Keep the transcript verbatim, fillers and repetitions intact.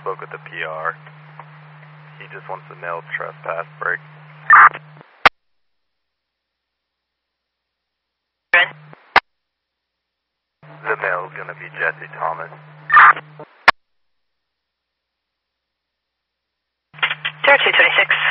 Spoke with the P R. He just wants to nail trespass break. The male is going to be Jesse Thomas. zero two twenty-six.